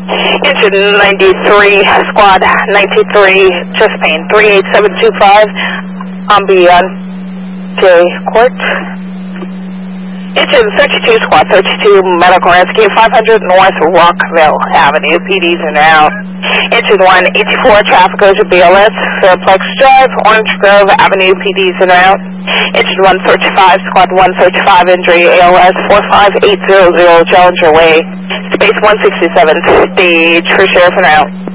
Engine 93, squad 93, chest pain 38725, on beyond J Court. Engine 32, squad 32, medical rescue 500 North Rockville Avenue, PDs in out. Engine 184, traffic goes to BLS, Fairplex Drive, Orange Grove Avenue, PDs in out. Engine 135, squad 135, injury ALS 45800, Challenger Way, space 167, stage for sheriff and out.